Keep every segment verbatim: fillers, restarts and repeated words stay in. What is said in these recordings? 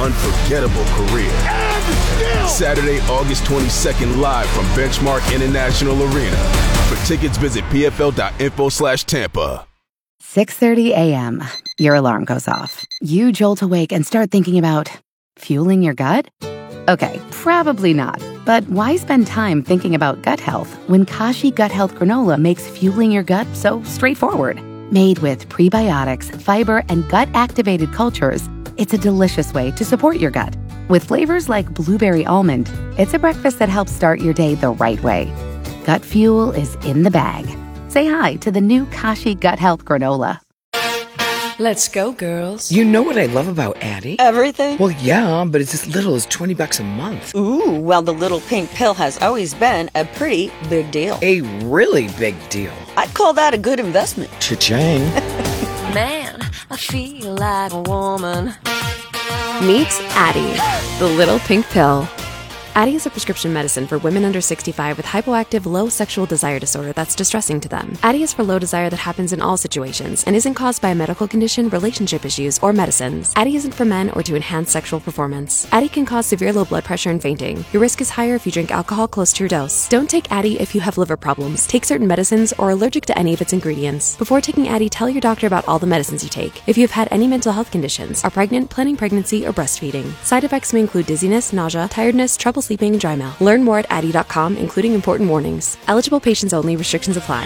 unforgettable career. Saturday, August twenty-second, live from Benchmark International Arena. For tickets, visit pfl.info slash Tampa. six thirty a.m. Your alarm goes off. You jolt awake and start thinking about fueling your gut? Okay, probably not. But why spend time thinking about gut health when Kashi Gut Health Granola makes fueling your gut so straightforward? Made with prebiotics, fiber, and gut-activated cultures, it's a delicious way to support your gut. With flavors like blueberry almond, it's a breakfast that helps start your day the right way. Gut fuel is in the bag. Say hi to the new Kashi Gut Health Granola. Let's go, girls. You know what I love about Addie? Everything? Well, yeah, but it's as little as twenty bucks a month. Ooh, well, the little pink pill has always been a pretty big deal. A really big deal. I'd call that a good investment. Cha-ching. Man, I feel like a woman. Meet Addie, the little pink pill. Addie is a prescription medicine for women under sixty-five with hypoactive low sexual desire disorder that's distressing to them. Addie is for low desire that happens in all situations and isn't caused by a medical condition, relationship issues, or medicines. Addie isn't for men or to enhance sexual performance. Addie can cause severe low blood pressure and fainting. Your risk is higher if you drink alcohol close to your dose. Don't take Addie if you have liver problems, take certain medicines, or are allergic to any of its ingredients. Before taking Addie, tell your doctor about all the medicines you take. If you have had any mental health conditions, are pregnant, planning pregnancy, or breastfeeding. Side effects may include dizziness, nausea, tiredness, trouble sleeping, and dry mouth. Learn more at addie dot com, including important warnings. Eligible patients only. Restrictions apply.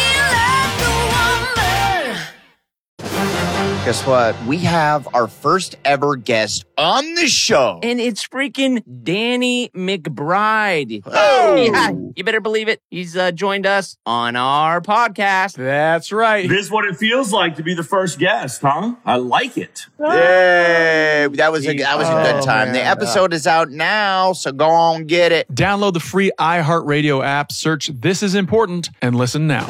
Guess what? We have our first ever guest on the show. And it's freaking Danny McBride. Oh! Yeah, you better believe it. He's uh, joined us on our podcast. That's right. This is what it feels like to be the first guest, huh? I like it. Yay! That was a, that was a good Oh, time. man. The episode is out now, so go on get it. Download the free iHeartRadio app, search This Is Important, and listen now.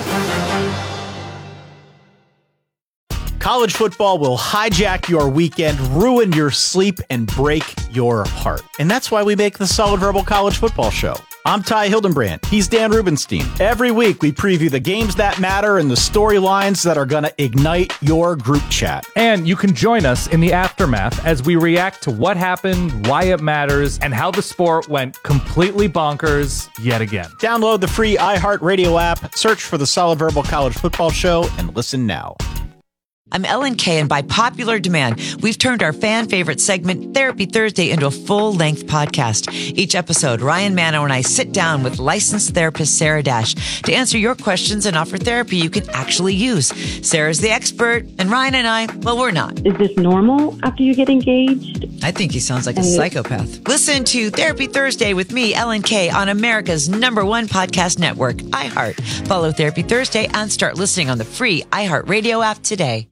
College football will hijack your weekend, ruin your sleep, and break your heart. And that's why we make the Solid Verbal College Football Show. I'm Ty Hildenbrand. He's Dan Rubenstein. Every week, we preview the games that matter and the storylines that are going to ignite your group chat. And you can join us in the aftermath as we react to what happened, why it matters, and how the sport went completely bonkers yet again. Download the free iHeartRadio app, search for the Solid Verbal College Football Show, and listen now. I'm Ellen Kay, and by popular demand, we've turned our fan favorite segment, Therapy Thursday, into a full-length podcast. Each episode, Ryan Manno and I sit down with licensed therapist Sarah Dash to answer your questions and offer therapy you can actually use. Sarah's the expert, and Ryan and I, well, we're not. Is this normal after you get engaged? I think he sounds like a psychopath. Listen to Therapy Thursday with me, Ellen Kay, on America's number one podcast network, iHeart. Follow Therapy Thursday and start listening on the free iHeartRadio app today.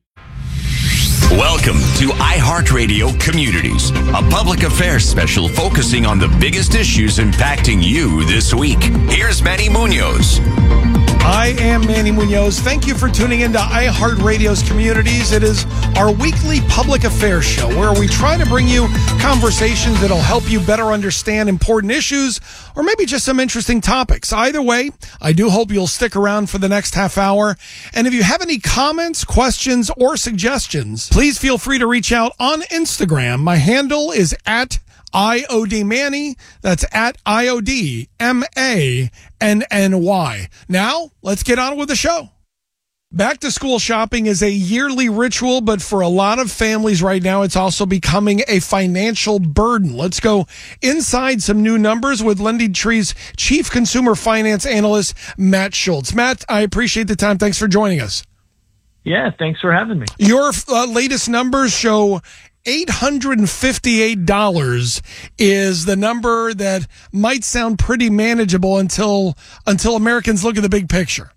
Welcome to iHeartRadio Communities, a public affairs special focusing on the biggest issues impacting you this week. Here's Manny Munoz. I am Manny Munoz. Thank you for tuning into iHeartRadio's Communities. It is our weekly public affairs show where we try to bring you conversations that'll help you better understand important issues or maybe just some interesting topics. Either way, I do hope you'll stick around for the next half hour. And if you have any comments, questions, or suggestions, please feel free to reach out on Instagram. My handle is at I O D Manny. That's at I O D M A N N Y. Now, let's get on with the show. Back to school shopping is a yearly ritual, but for a lot of families right now, it's also becoming a financial burden. Let's go inside some new numbers with LendingTree's Chief Consumer Finance Analyst, Matt Schultz. Matt, I appreciate the time. Thanks for joining us. Yeah, thanks for having me. Your uh, latest numbers show eight hundred fifty-eight dollars is the number that might sound pretty manageable until until Americans look at the big picture.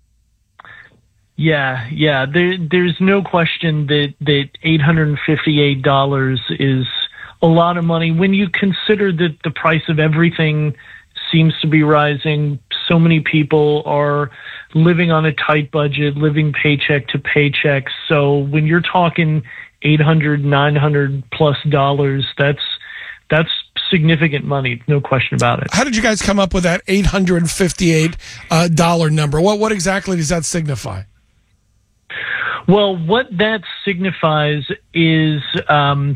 Yeah, yeah. There, there's no question that, that eight hundred fifty-eight dollars is a lot of money when you consider that the price of everything seems to be rising. So many people are living on a tight budget, living paycheck to paycheck. So when you're talking eight hundred, nine hundred plus dollars, that's that's significant money, no question about it. How did you guys come up with that eight hundred fifty-eight uh, dollar number? What what exactly does that signify? Well, what that signifies is, um,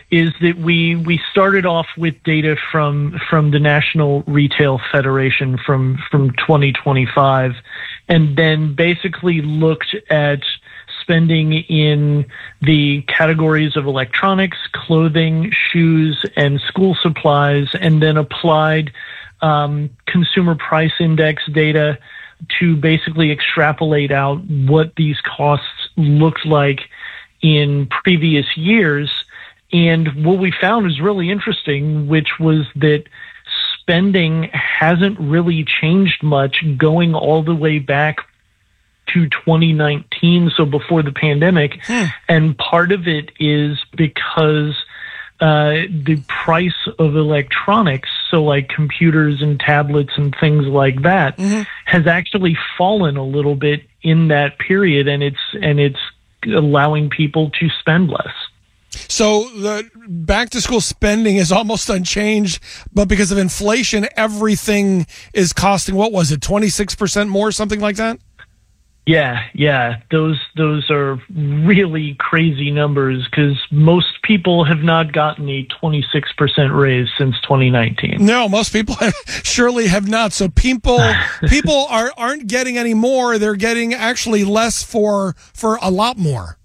is that we we started off with data from from the National Retail Federation from from twenty twenty-five, and then basically looked at spending in the categories of electronics, clothing, shoes, and school supplies, and then applied um, consumer price index data to basically extrapolate out what these costs looked like in previous years. And what we found is really interesting, which was that spending hasn't really changed much going all the way back to twenty nineteen, so before the pandemic. Hmm. And part of it is because uh, the price of electronics, so like computers and tablets and things like that, mm-hmm. has actually fallen a little bit in that period, and it's and it's allowing people to spend less. So the back to school spending is almost unchanged, but because of inflation, everything is costing, what was it, twenty-six percent more, something like that? Yeah, yeah. Those those are really crazy numbers because most people have not gotten a twenty-six percent raise since twenty nineteen. No, most people have, surely have not. So people people are aren't getting any more. They're getting actually less for for a lot more.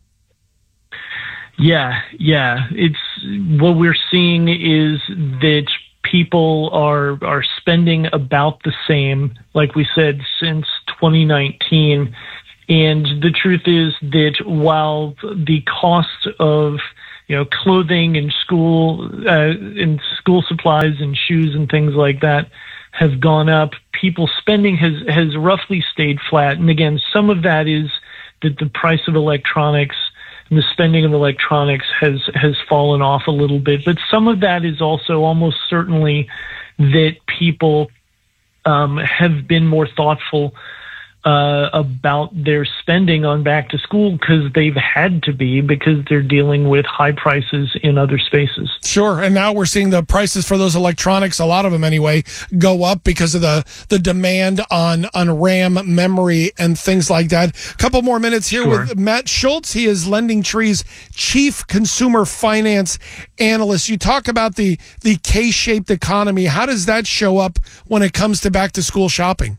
Yeah, yeah. It's what we're seeing is that people are are spending about the same, like we said, since twenty nineteen. And the truth is that while the cost of, you know, clothing and school uh, and school supplies and shoes and things like that have gone up, people's spending has has roughly stayed flat. And again, some of that is that the price of electronics and the spending of electronics has has fallen off a little bit. But some of that is also almost certainly that people um, have been more thoughtful uh, about their spending on back to school because they've had to be, because they're dealing with high prices in other spaces. Sure. And now we're seeing the prices for those electronics, a lot of them anyway, go up because of the, the demand on, on RAM, memory, and things like that. A couple more minutes here sure. with Matt Schultz. He is LendingTree's Chief Consumer Finance Analyst. You talk about the, the K-shaped economy. How does that show up when it comes to back to school shopping?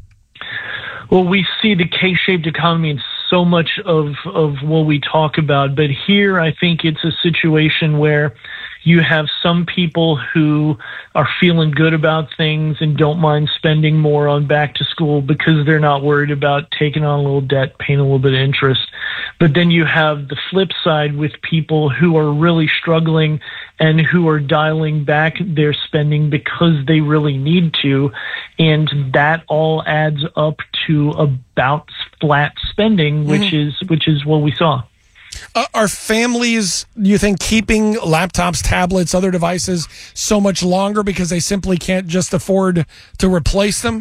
Well, we see the K-shaped economy in so much of, of what we talk about, but here I think it's a situation where you have some people who are feeling good about things and don't mind spending more on back to school because they're not worried about taking on a little debt, paying a little bit of interest. But then you have the flip side with people who are really struggling and who are dialing back their spending because they really need to. And that all adds up to about flat spending, which mm-hmm. is which is what we saw. Uh, are families, do you think, keeping laptops, tablets, other devices so much longer because they simply can't just afford to replace them?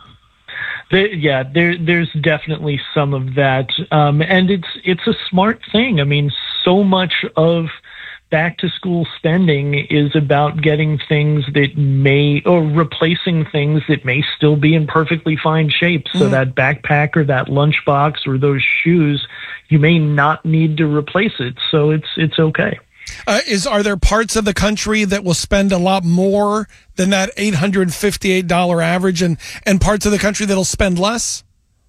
There, yeah, there, there's definitely some of that. Um, and it's it's a smart thing. I mean, so much of back to school spending is about getting things that may, or replacing things that may still be in perfectly fine shape. So mm-hmm. that backpack or that lunchbox or those shoes, you may not need to replace it. So it's, it's okay. Uh, is, are there parts of the country that will spend a lot more than that eight hundred fifty-eight dollars average, and, and parts of the country that'll spend less?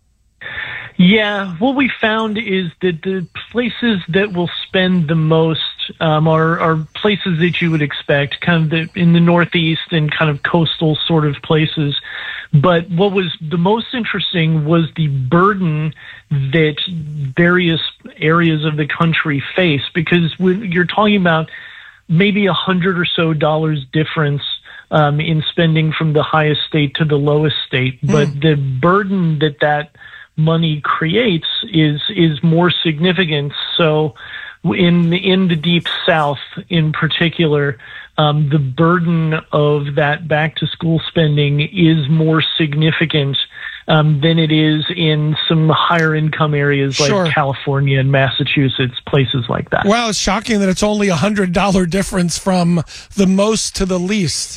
Yeah, what we found is that the places that will spend the most um, are, are places that you would expect, kind of the, in the Northeast and kind of coastal sort of places. But what was the most interesting was the burden that various areas of the country face, because when you're talking about maybe a hundred or so dollars difference um, in spending from the highest state to the lowest state, mm. but the burden that that money creates is is more significant. So in in the Deep South in particular, um, the burden of that back to school spending is more significant um, than it is in some higher income areas like sure. California and Massachusetts, places like that. Well, it's shocking that it's only a hundred dollar difference from the most to the least.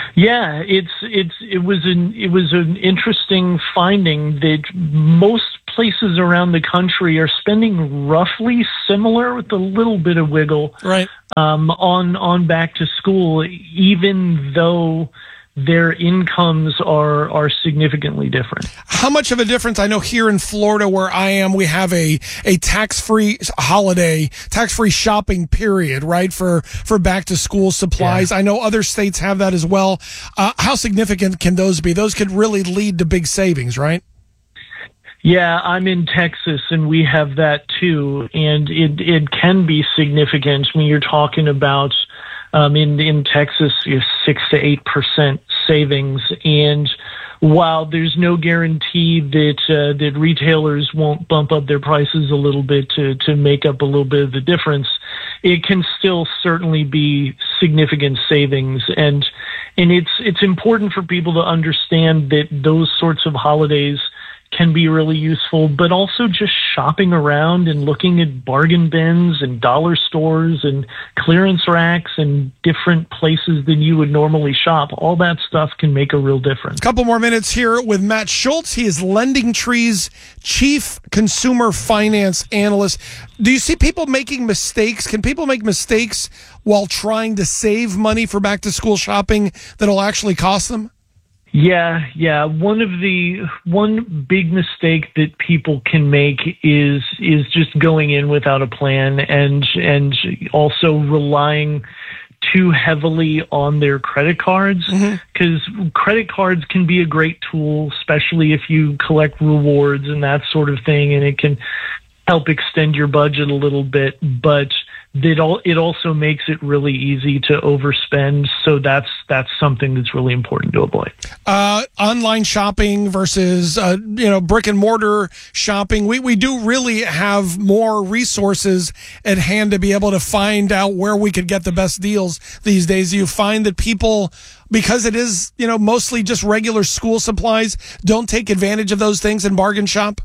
Yeah, it's it's it was an it was an interesting finding that most places around the country are spending roughly similar with a little bit of wiggle right. um, on on back to school, even though their incomes are are significantly different. How much of a difference? I know here in Florida where I am, we have a, a tax-free holiday, tax-free shopping period, right, for, for back-to-school supplies. Yeah. I know other states have that as well. Uh, how significant can those be? Those could really lead to big savings, right? Yeah, I'm in Texas, and we have that too, and it it can be significant when you're talking about Um, in in Texas, you have six to eight percent savings, and while there's no guarantee that uh, that retailers won't bump up their prices a little bit to to make up a little bit of the difference, it can still certainly be significant savings, and and it's it's important for people to understand that those sorts of holidays can be really useful, but also just shopping around and looking at bargain bins and dollar stores and clearance racks and different places than you would normally shop. All that stuff can make a real difference. Couple more minutes here with Matt Schultz. He is LendingTree's Chief Consumer Finance Analyst. Do you see people making mistakes? Can people make mistakes while trying to save money for back-to-school shopping that'll actually cost them? Yeah, yeah. One of the one big mistake that people can make is is just going in without a plan and and also relying too heavily on their credit cards, because mm-hmm. credit cards can be a great tool, especially if you collect rewards and that sort of thing, and it can help extend your budget a little bit, but It, all, it also makes it really easy to overspend, so that's that's something that's really important to avoid. Uh, online shopping versus uh, you know brick and mortar shopping, we we do really have more resources at hand to be able to find out where we could get the best deals these days. You find that people, because it is you know mostly just regular school supplies, don't take advantage of those things and bargain shop?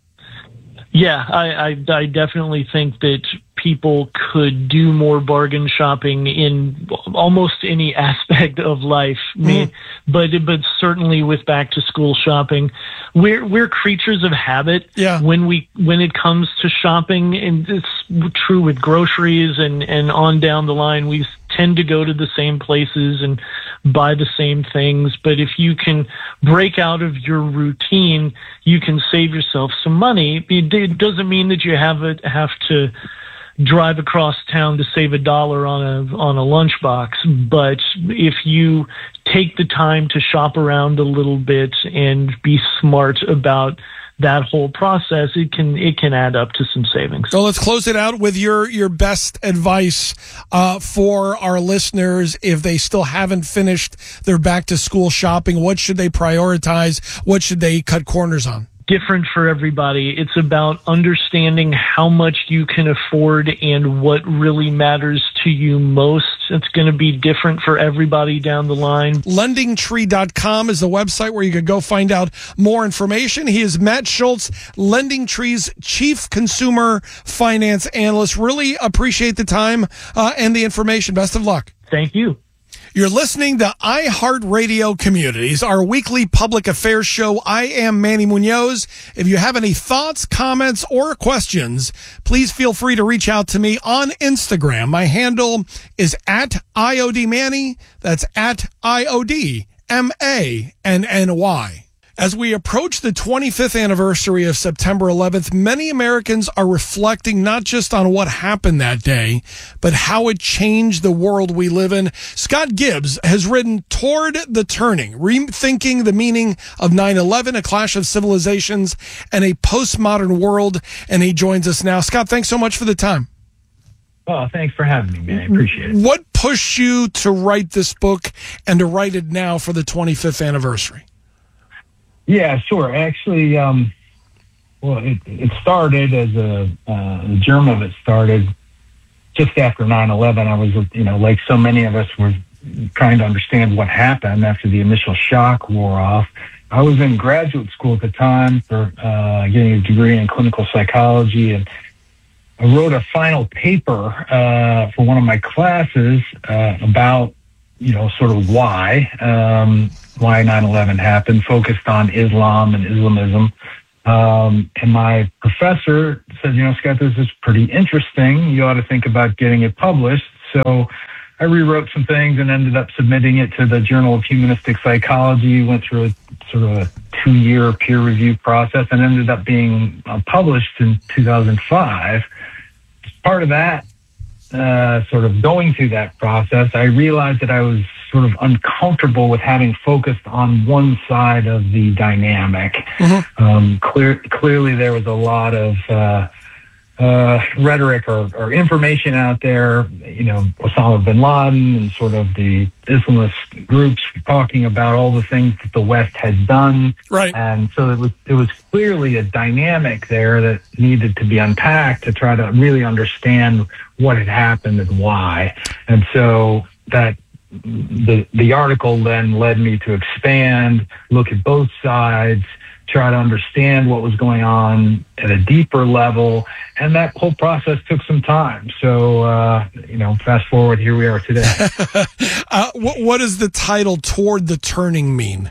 Yeah, I, I, I definitely think that people could do more bargain shopping in almost any aspect of life. Mm. I mean, but but certainly with back to school shopping, we're we're creatures of habit. Yeah. When we when it comes to shopping, and it's true with groceries and and on down the line, we tend to go to the same places and buy the same things. But if you can break out of your routine, you can save yourself some money. It doesn't mean that you have it, have to drive across town to save a dollar on a on a lunchbox. But if you take the time to shop around a little bit and be smart about that whole process, it can it can add up to some savings. So let's close it out with your your best advice uh, for our listeners if they still haven't finished their back to school shopping. What should they prioritize? What should they cut corners on? Different for everybody. It's about understanding how much you can afford and what really matters to you most. It's going to be different for everybody down the line. Lending Tree dot com is the website where you could go find out more information. He is Matt Schultz, LendingTree's Chief Consumer Finance Analyst. Really appreciate the time uh, and the information. Best of luck. Thank you. You're listening to iHeartRadio Communities, our weekly public affairs show. I am Manny Munoz. If you have any thoughts, comments, or questions, please feel free to reach out to me on Instagram. My handle is at I O D Manny. That's at I O D M A N N Y. As we approach the twenty-fifth anniversary of September eleventh, many Americans are reflecting not just on what happened that day, but how it changed the world we live in. Scott Gibbs has written Toward the Turning, Rethinking the Meaning of nine eleven, A Clash of Civilizations, and a Postmodern World, and he joins us now. Scott, thanks so much for the time. Oh, thanks for having me, man. I appreciate it. What pushed you to write this book and to write it now for the twenty-fifth anniversary? Yeah, sure. Actually, um, well, it, it started as a, uh, the germ of it started just after nine eleven. I was, you know, like so many of us were trying to understand what happened after the initial shock wore off. I was in graduate school at the time for uh, getting a degree in clinical psychology, and I wrote a final paper uh, for one of my classes uh, about, you know, sort of why, um, why nine eleven happened, focused on Islam and Islamism. Um, and my professor said, you know, Scott, this is pretty interesting. You ought to think about getting it published. So I rewrote some things and ended up submitting it to the Journal of Humanistic Psychology, went through a sort of a two-year peer review process and ended up being uh, published in two thousand five. As part of that, uh, sort of going through that process, I realized that I was sort of uncomfortable with having focused on one side of the dynamic. Mm-hmm. Um, clear, clearly there was a lot of uh, uh, rhetoric or, or information out there, you know, Osama bin Laden and sort of the Islamist groups talking about all the things that the West has done. Right. And so it was, it was clearly a dynamic there that needed to be unpacked to try to really understand what had happened and why. And so that, The the article then led me to expand, look at both sides, try to understand what was going on at a deeper level, and that whole process took some time. So, uh, you know, fast forward, here we are today. uh, what, what does the title "Toward the Turning" mean?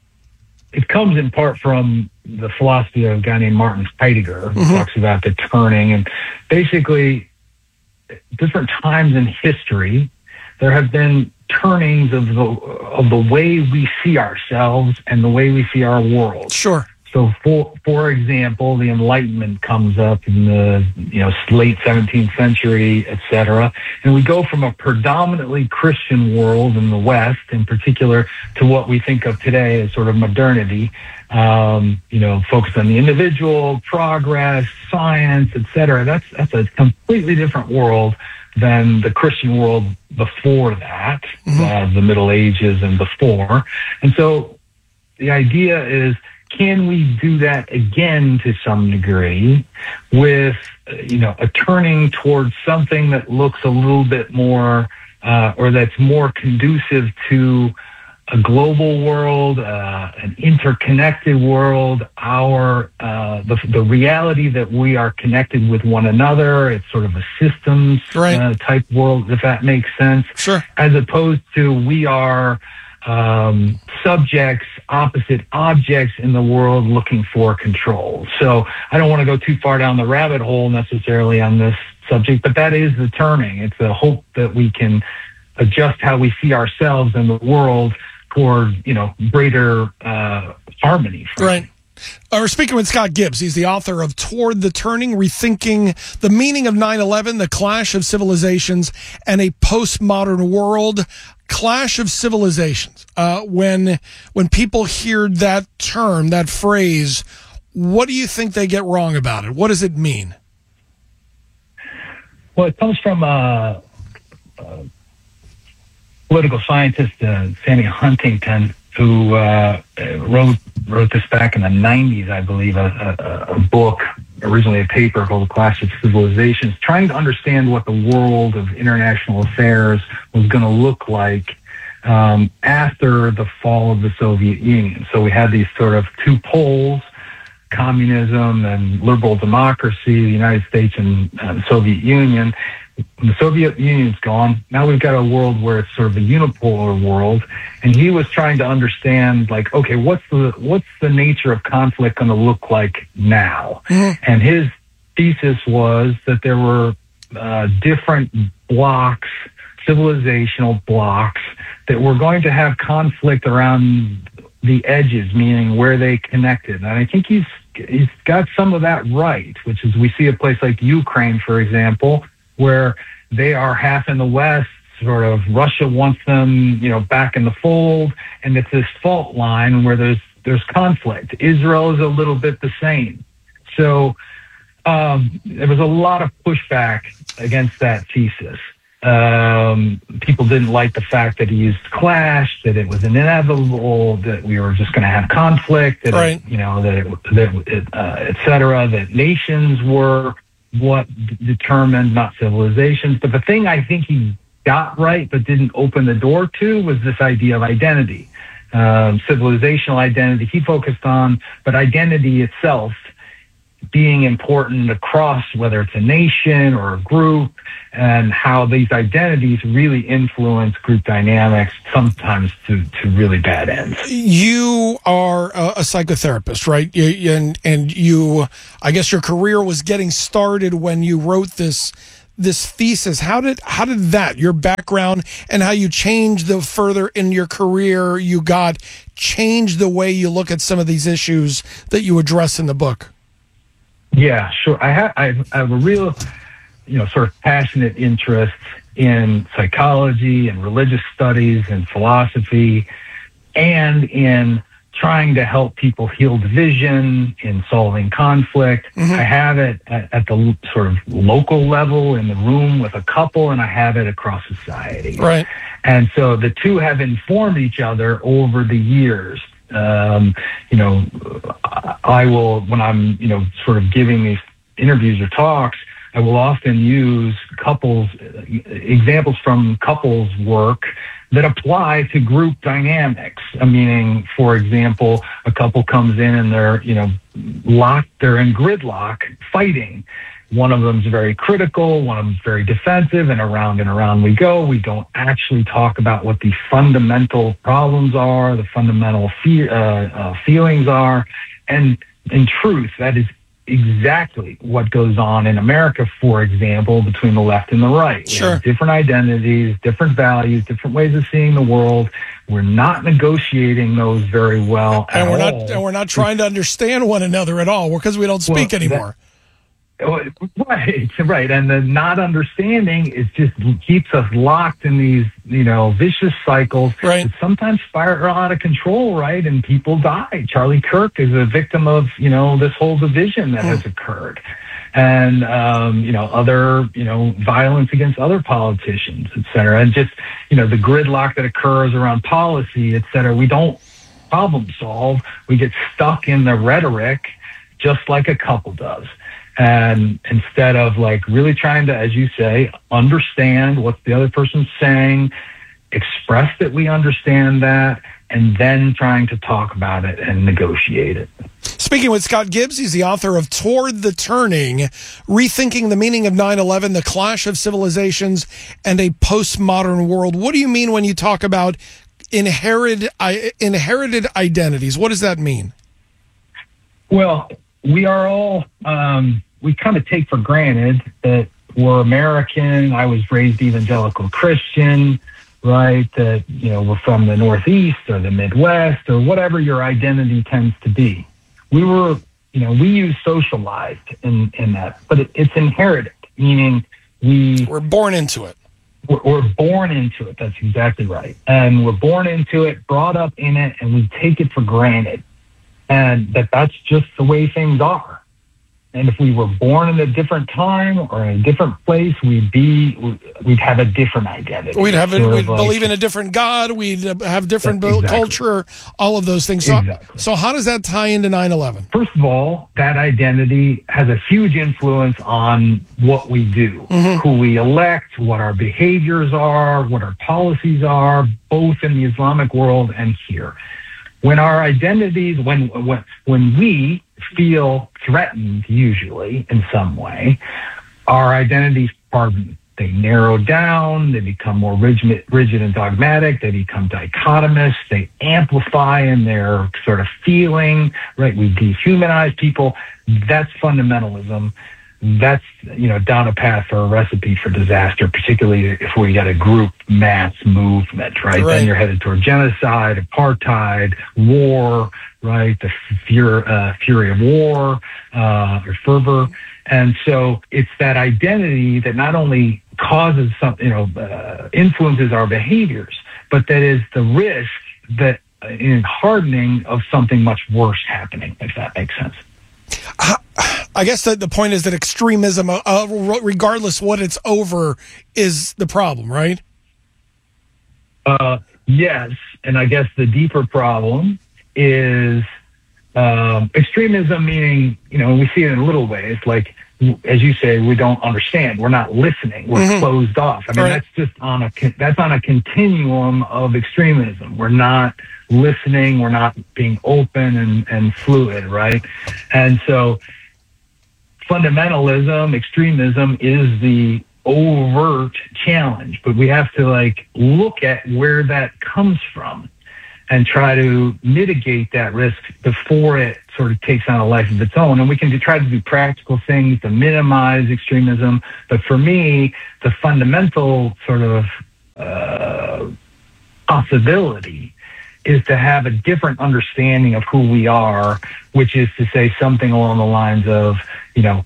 It comes in part from the philosophy of a guy named Martin Heidegger, who mm-hmm. talks about the turning, and basically, different times in history, there have been turnings of the of the way we see ourselves and the way we see our world. Sure. So, for for example, the Enlightenment comes up in the you know late seventeenth century, et cetera, and we go from a predominantly Christian world in the West, in particular, to what we think of today as sort of modernity. Um, you know, focused on the individual, progress, science, et cetera. That's that's a completely different world than the Christian world before that, mm-hmm. uh, the Middle Ages and before. And so the idea is, can we do that again to some degree with, you know, a turning towards something that looks a little bit more, uh, or that's more conducive to a global world, uh, an interconnected world, our uh, the, the reality that we are connected with one another. It's sort of a systems right. uh, type world, if that makes sense. Sure. As opposed to we are um, subjects, opposite objects in the world looking for control. So I don't want to go too far down the rabbit hole necessarily on this subject, but that is the turning. It's the hope that we can adjust how we see ourselves and the world toward, you know, greater uh, harmony. Right. Uh, we're speaking with Scott Gibbs. He's the author of Toward the Turning, Rethinking the Meaning of nine eleven, The Clash of Civilizations, and a Postmodern World. Clash of Civilizations. Uh, when when people hear that term, that phrase, what do you think they get wrong about it? What does it mean? Well, it comes from uh, uh political scientist uh, Sammy Huntington, who uh, wrote wrote this back in the nineties, I believe, a, a, a book, originally a paper called The Clash of Civilizations, trying to understand what the world of international affairs was going to look like um, after the fall of the Soviet Union. So we had these sort of two poles, communism and liberal democracy, the United States and uh, the Soviet Union. The Soviet Union's gone. Now we've got a world where it's sort of a unipolar world. And he was trying to understand, like, okay, what's the what's the nature of conflict going to look like now? Mm-hmm. And his thesis was that there were uh, different blocks, civilizational blocks, that were going to have conflict around the edges, meaning where they connected. And I think he's he's got some of that right, which is we see a place like Ukraine, for example, where they are half in the West, sort of Russia wants them, you know, back in the fold, and it's this fault line where there's there's conflict. Israel is a little bit the same. So um, there was a lot of pushback against that thesis. Um, people didn't like the fact that he used clash, that it was inevitable, that we were just going to have conflict, that right. it, you know, that it, that it, uh, et cetera, that nations were what d- determined, not civilizations. But the thing I think he got right but didn't open the door to was this idea of identity. Um, civilizational identity he focused on, but identity itself being important across whether it's a nation or a group, and how these identities really influence group dynamics, sometimes to, to really bad ends. You are a, a psychotherapist, right? You, and and you, I guess your career was getting started when you wrote this this thesis. How did how did that, your background and how you changed the further in your career you got, change the way you look at some of these issues that you address in the book? Yeah, sure. I have, I have a real, you know, sort of passionate interest in psychology and religious studies and philosophy, and in trying to help people heal division, in solving conflict. Mm-hmm. I have it at, at the sort of local level in the room with a couple, and I have it across society. Right. And so the two have informed each other over the years. Um, you know, I will, when I'm, you know, sort of giving these interviews or talks, I will often use couples, examples from couples work that apply to group dynamics. I meaning, for example, a couple comes in and they're, you know, locked, they're in gridlock fighting. One of them's very critical, one of them's very defensive, and around and around we go. We don't actually talk about what the fundamental problems are, the fundamental fe- uh, uh, feelings are. And in truth, that is exactly what goes on in America, for example, between the left and the right. Sure. We have different identities, different values, different ways of seeing the world. We're not negotiating those very well and at we're all. not and we're not trying to understand one another at all because we don't speak well, anymore. That, Right, right. And the not understanding is just keeps us locked in these, you know, vicious cycles right. that sometimes spiral out of control, right? And people die. Charlie Kirk is a victim of, you know, this whole division that mm. has occurred. And, um, you know, other, you know, violence against other politicians, et cetera. And just, you know, the gridlock that occurs around policy, et cetera. We don't problem solve. We get stuck in the rhetoric just like a couple does. And instead of like really trying to, as you say, understand what the other person's saying, express that we understand that, and then trying to talk about it and negotiate it. Speaking with Scott Gibbs, he's the author of Toward the Turning, Rethinking the Meaning of nine eleven, The Clash of Civilizations, and a Postmodern World. What do you mean when you talk about inherited, inherited identities? What does that mean? Well, we are all, um, we kind of take for granted that we're American. I was raised evangelical Christian, right? That, you know, we're from the Northeast or the Midwest or whatever your identity tends to be. We were, you know, we use socialized in, in that, but it, it's inherited, meaning we... We're born into it. We're, we're born into it. That's exactly right. And we're born into it, brought up in it, and we take it for granted. And that that's just the way things are. And if we were born in a different time or in a different place, we'd be, we'd have a different identity. We'd have, sort a, we'd like, believe in a different God. We'd have different exactly. culture, all of those things. So, exactly. so how does that tie into nine eleven? First of all, that identity has a huge influence on what we do, mm-hmm. who we elect, what our behaviors are, what our policies are, both in the Islamic world and here. When our identities, when, when, when we feel threatened, usually in some way, our identities, pardon, they narrow down, they become more rigid, rigid and dogmatic, they become dichotomous, they amplify in their sort of feeling, right? We dehumanize people. That's fundamentalism. That's, you know, down a path for a recipe for disaster, particularly if we get a group mass movement, right? right. Then you're headed toward genocide, apartheid, war, right? The fear, uh, fury of war, uh, or fervor. And so it's that identity that not only causes some, you know, uh, influences our behaviors, but that is the risk that uh, in hardening of something much worse happening, if that makes sense. I guess that the point is that extremism, uh, regardless what it's over, is the problem, right? Uh, yes, and I guess the deeper problem is um, extremism, meaning, you know, we see it in little ways, like, as you say, we don't understand. We're not listening. We're mm-hmm. closed off. I mean, right. that's just on a that's on a continuum of extremism. We're not listening. We're not being open and, and fluid, right? And so fundamentalism, extremism is the overt challenge, but we have to like look at where that comes from and try to mitigate that risk before it sort of takes on a life of its own. And we can do, try to do practical things to minimize extremism. But for me, the fundamental sort of uh, possibility is to have a different understanding of who we are, which is to say something along the lines of, you know,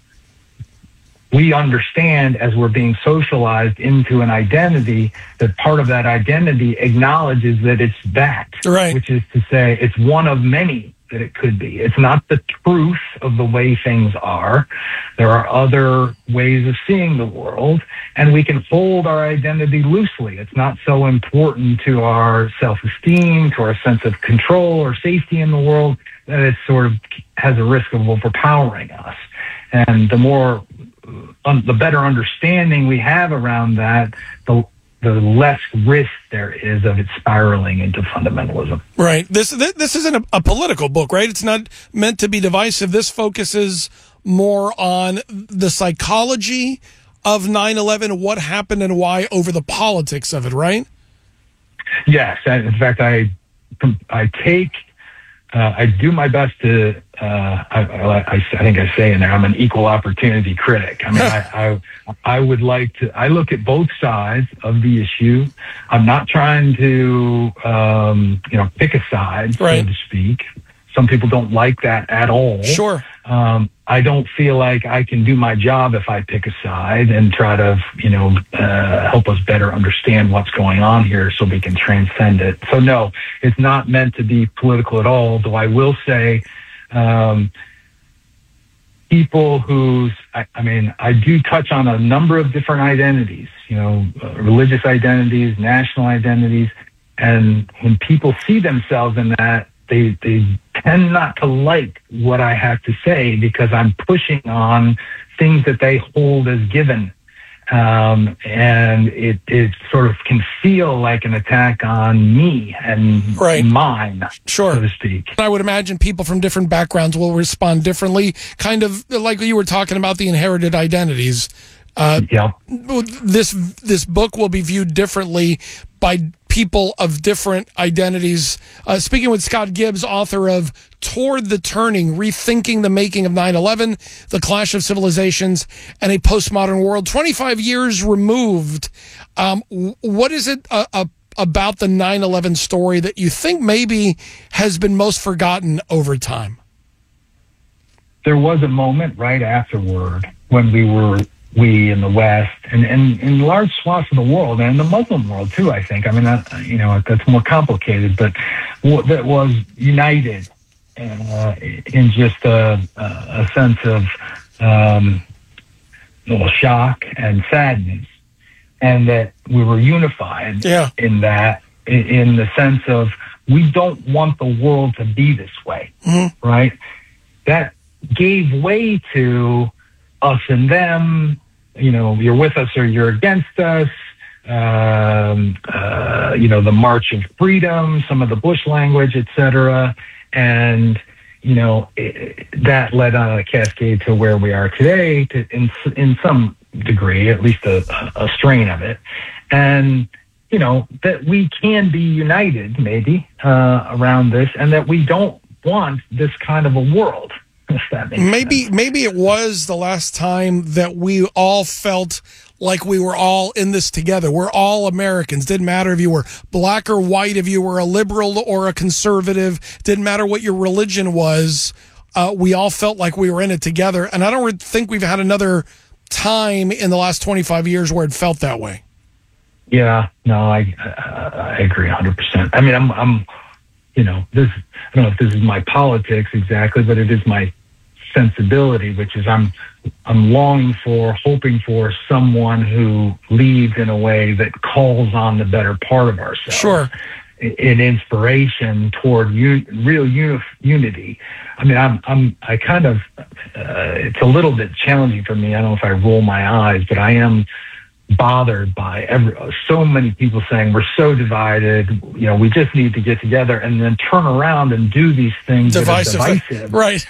we understand as we're being socialized into an identity that part of that identity acknowledges that it's that, right. Which is to say it's one of many that it could be. It's not the truth of the way things are. There are other ways of seeing the world, and we can hold our identity loosely. It's not so important to our self-esteem, to our sense of control or safety in the world, that it sort of has a risk of overpowering us. And the more Um, the better understanding we have around that, the the less risk there is of it spiraling into fundamentalism. Right. This this, this isn't a, a political book, right? It's not meant to be divisive. This focuses more on the psychology of nine eleven, what happened and why, over the politics of it, right? Yes. In fact, I I take. Uh, I do my best to, uh, I, I, I think I say in there, I'm an equal opportunity critic. I mean, I, I, I would like to, I look at both sides of the issue. I'm not trying to, um, you know, pick a side, right. so to speak. Some people don't like that at all. Sure. Um, I don't feel like I can do my job if I pick a side and try to, you know, uh, help us better understand what's going on here so we can transcend it. So no, it's not meant to be political at all, though I will say, um, people whose, I, I mean, I do touch on a number of different identities, you know, uh, religious identities, national identities, and when people see themselves in that, They they tend not to like what I have to say because I'm pushing on things that they hold as given. Um, and it, it sort of can feel like an attack on me and right. mine, sure. so to speak. I would imagine people from different backgrounds will respond differently, kind of like you were talking about the inherited identities. Uh, yeah. This this book will be viewed differently by people of different identities. Uh, speaking with Scott Gibbs, author of Toward the Turning, Rethinking the Making of nine eleven, The Clash of Civilizations, and a Postmodern World. twenty-five years removed, um, what is it uh, uh, about the nine eleven story that you think maybe has been most forgotten over time? There was a moment right afterward when we were we in the West and, and in large swaths of the world and in the Muslim world too, I think. I mean, that, you know, that's more complicated, but that was united uh, in just a, a sense of um, little shock and sadness, and that we were unified yeah. in that, in, in the sense of we don't want the world to be this way, mm-hmm. right? That gave way to us and them. You know, you're with us or you're against us. Um, uh, you know, the March of Freedom, some of the Bush language, et cetera. And, you know, it, that led on a cascade to where we are today, to, in, in some degree, at least a, a strain of it. And, you know, that we can be united maybe uh, around this, and that we don't want this kind of a world. Maybe sense. maybe it was the last time that we all felt like we were all in this together. We're all Americans. Didn't matter if you were black or white, if you were a liberal or a conservative. Didn't matter what your religion was. Uh, we all felt like we were in it together. And I don't think we've had another time in the last twenty-five years where it felt that way. Yeah, no, I I agree one hundred percent. I mean, I'm I'm. You know, this, I don't know if this is my politics exactly, but it is my sensibility, which is I'm, I'm longing for, hoping for someone who leads in a way that calls on the better part of ourselves. Sure. In inspiration toward un, real uni, unity. I mean, I'm, I'm, I kind of, uh, it's a little bit challenging for me. I don't know if I roll my eyes, but I am bothered by every, so many people saying we're so divided, you know, we just need to get together, and then turn around and do these things divisive, that are divisive. Right.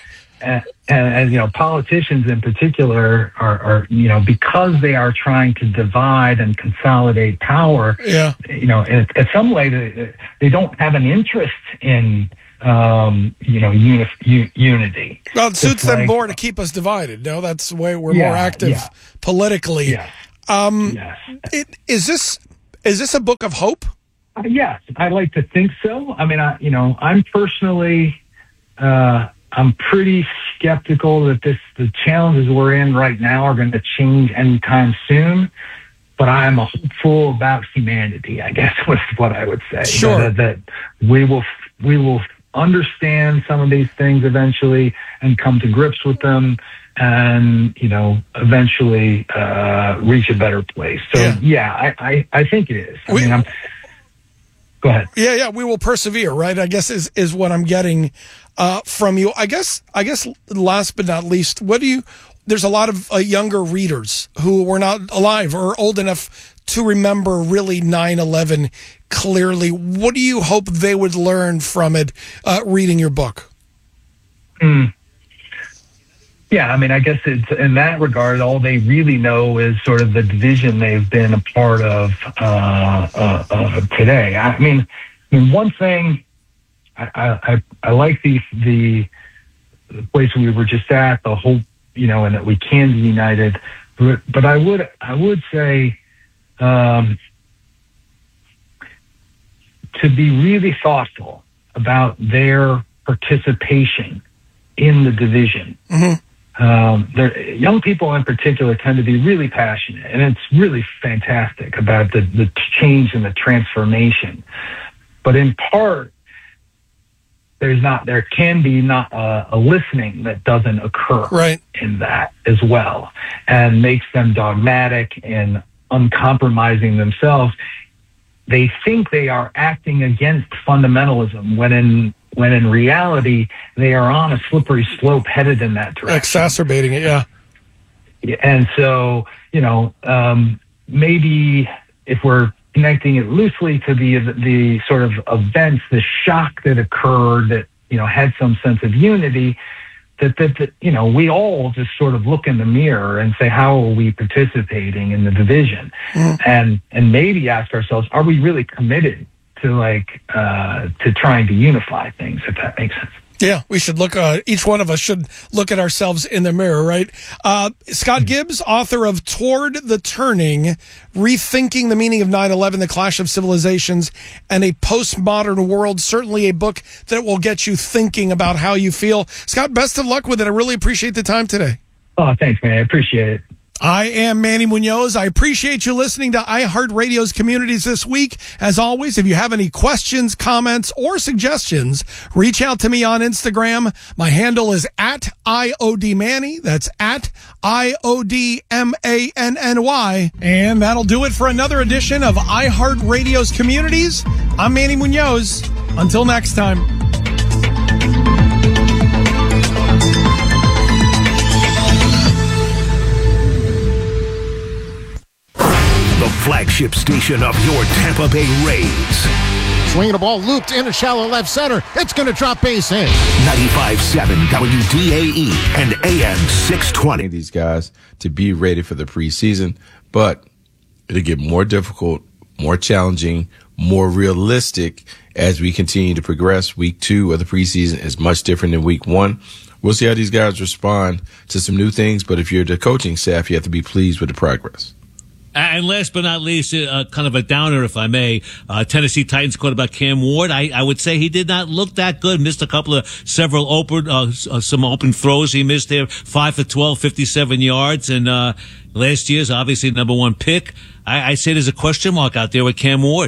and, and, and you know, politicians in particular are, are, you know, because they are trying to divide and consolidate power. Yeah. You know, in, in some way, they, they don't have an interest in, um, you know, uni- u- unity. Well, it suits It's them like- more to keep us divided. No, that's the way we're Yeah, more active yeah. politically. Yes. Um, Yes. it, is this is this a book of hope? Uh, yes, I like to think so. I mean, I, you know, I'm personally, uh, I'm pretty skeptical that this, the challenges we're in right now are going to change anytime soon. But I'm hopeful about humanity, I guess was what I would say. Sure. That, that we will, we will understand some of these things eventually and come to grips with them, and, you know, eventually uh, reach a better place. So, yeah, yeah I, I, I think it is. I We- mean, I'm. Go ahead. Yeah, yeah, we will persevere, right? I guess is is what I'm getting uh, from you. I guess, I guess, last but not least, what do you? There's a lot of uh, younger readers who were not alive or old enough to remember really nine eleven clearly. What do you hope they would learn from it, uh, reading your book? Mm. Yeah, I mean, I guess it's in that regard, all they really know is sort of the division they've been a part of uh, uh, uh, today. I mean, I mean, one thing I, I, I like the the place we were just at, the whole, you know, and that we can be united. But, but I would I would say um, to be really thoughtful about their participation in the division. Mm-hmm. Um, young people in particular tend to be really passionate, and it's really fantastic about the, the change and the transformation. But in part, there's not, there can be not a, a listening that doesn't occur right. in that as well, and makes them dogmatic and uncompromising themselves. They think they are acting against fundamentalism when in when in reality, they are on a slippery slope headed in that direction. Exacerbating it, yeah. And so, you know, um, maybe if we're connecting it loosely to the the sort of events, the shock that occurred that, you know, had some sense of unity, that, that, that, you know, we all just sort of look in the mirror and say, how are we participating in the division? Mm. And, and maybe ask ourselves, are we really committed to like uh, to trying to unify things, if that makes sense. Yeah, we should look, uh, each one of us should look at ourselves in the mirror, right? Uh, Scott Gibbs, author of Toward the Turning, Rethinking the Meaning of nine eleven, The Clash of Civilizations, and a Postmodern World, certainly a book that will get you thinking about how you feel. Scott, best of luck with it. I really appreciate the time today. Oh, thanks, man. I appreciate it. I am Manny Munoz. I appreciate you listening to iHeartRadio's Communities this week. As always, if you have any questions, comments, or suggestions, reach out to me on Instagram. My handle is at I O D Manny. That's at I O D M A N N Y. And that'll do it for another edition of iHeartRadio's Communities. I'm Manny Munoz. Until next time. The flagship station of your Tampa Bay Rays. Swinging a ball looped into shallow left center. It's going to drop base in. ninety-five point seven W D A E and A M six twenty. These guys to be ready for the preseason, but it'll get more difficult, more challenging, more realistic as we continue to progress. Week two of the preseason is much different than week one. We'll see how these guys respond to some new things, but if you're the coaching staff, you have to be pleased with the progress. And last but not least, uh, kind of a downer, if I may, uh, Tennessee Titans quarterback Cam Ward. I, I would say he did not look that good. Missed a couple of several open, uh, some open throws he missed there. Five for twelve, fifty-seven yards. And, uh, last year's obviously number one pick. I, I say there's a question mark out there with Cam Ward.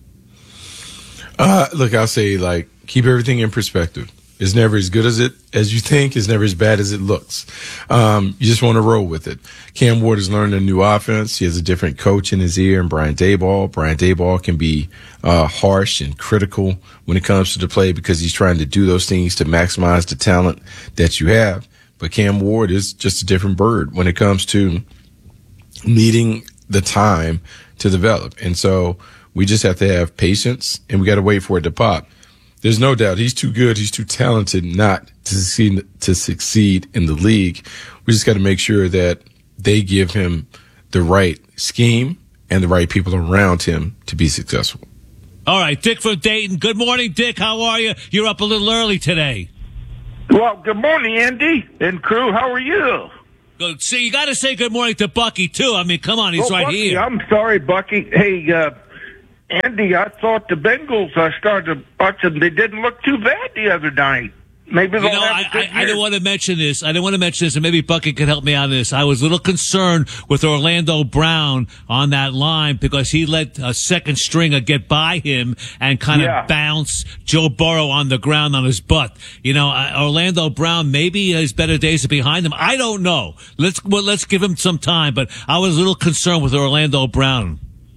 Uh, look, I'll say, like, keep everything in perspective. It's never as good as it as you think. It's never as bad as it looks. Um, you just want to roll with it. Cam Ward has learned a new offense. He has a different coach in his ear, and Brian Daboll. Brian Daboll can be uh, harsh and critical when it comes to the play because he's trying to do those things to maximize the talent that you have. But Cam Ward is just a different bird when it comes to needing the time to develop. And so we just have to have patience, and we got to wait for it to pop. There's no doubt he's too good. He's too talented not to succeed, to succeed in the league. We just got to make sure that they give him the right scheme and the right people around him to be successful. All right, Dick from Dayton. Good morning, Dick. How are you? You're up a little early today. Well, good morning, Andy and crew. How are you? Good. See, you got to say good morning to Bucky, too. I mean, come on, he's oh, right Bucky, here. I'm sorry, Bucky. Hey, uh, Andy, I thought the Bengals uh, started watching. They didn't look too bad the other night. Maybe they'll You know, have I, a good I, I year. didn't want to mention this. I didn't want to mention this, and maybe Bucky could help me out on this. I was a little concerned with Orlando Brown on that line because he let a second stringer get by him and kind of Yeah. bounce Joe Burrow on the ground on his butt. You know, uh, Orlando Brown, maybe his better days are behind him. I don't know. Let's well, let's give him some time, but I was a little concerned with Orlando Brown.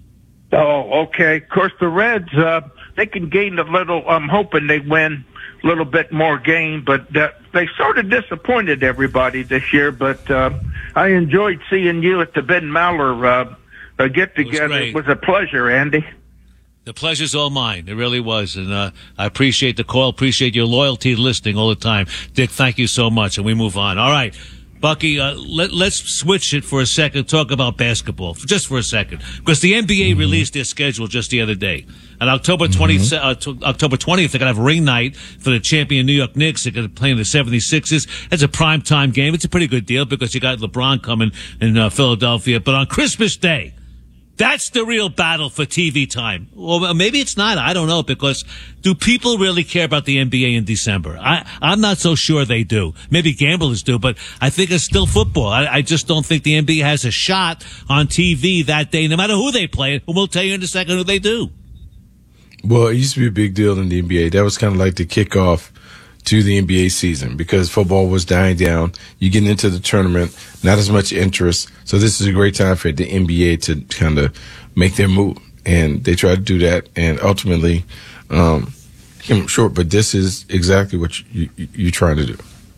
Oh, okay. Of course, the Reds, uh, they can gain a little. I'm hoping they win a little bit more game, but uh, they sort of disappointed everybody this year. But uh, I enjoyed seeing you at the Ben Maller uh, uh, get together. great. It was a pleasure, Andy. The pleasure's all mine. It really was. And uh, I appreciate the call, appreciate your loyalty listening all the time. Dick, thank you so much. And we move on. All right. Bucky, uh, let, let's switch it for a second, talk about basketball, just for a second. Because the N B A mm-hmm. released their schedule just the other day. On October twentieth, mm-hmm. uh, t- October twentieth, they're going to have a ring night for the champion New York Knicks. They're going to play in the seventy-sixers. It's a primetime game. It's a pretty good deal because you got LeBron coming in uh, Philadelphia. But on Christmas Day, that's the real battle for T V time. Well, maybe it's not. I don't know, because do people really care about the N B A in December? I, I'm not so sure they do. Maybe gamblers do, but I think it's still football. I, I just don't think the N B A has a shot on T V that day, no matter who they play. And we'll tell you in a second who they do. Well, it used to be a big deal in the N B A. That was kind of like the kickoff to the N B A season because football was dying down. You get into the tournament, not as much interest. So this is a great time for the N B A to kind of make their move. And they tried to do that and ultimately um, came up short. But this is exactly what you, you, you're trying to do.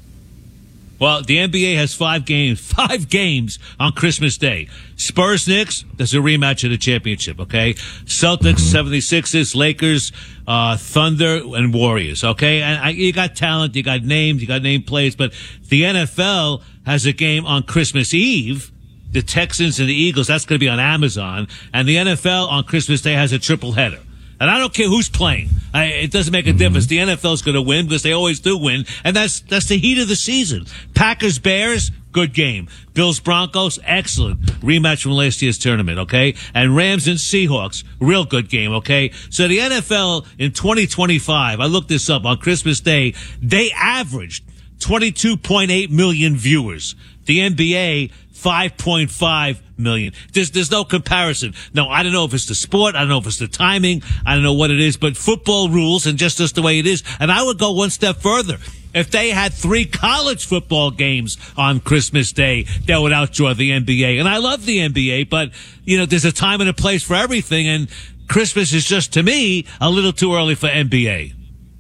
Well, the N B A has five games, five games on Christmas Day. Spurs, Knicks, that's a rematch of the championship, okay? Celtics, seventy-sixers, Lakers, uh, Thunder, and Warriors, okay? And I, you got talent, you got names, you got name plays, but the N F L has a game on Christmas Eve. The Texans and the Eagles, that's going to be on Amazon. And the N F L on Christmas Day has a triple header. And I don't care who's playing. I, it doesn't make a mm-hmm. difference. The N F L's going to win because they always do win. And that's, that's the heat of the season. Packers, Bears, good game. Bills, Broncos, excellent. Rematch from last year's tournament, okay? And Rams and Seahawks, real good game, okay? So the N F L in twenty twenty-five, I looked this up, on Christmas Day, they averaged twenty-two point eight million viewers. The N B A, five point five million. There's, there's no comparison. No, I don't know if it's the sport. I don't know if it's the timing. I don't know what it is, but football rules and just, just the way it is. And I would go one step further. If they had three college football games on Christmas Day, that would outdraw the N B A. And I love the N B A, but, you know, there's a time and a place for everything. And Christmas is just, to me, a little too early for N B A.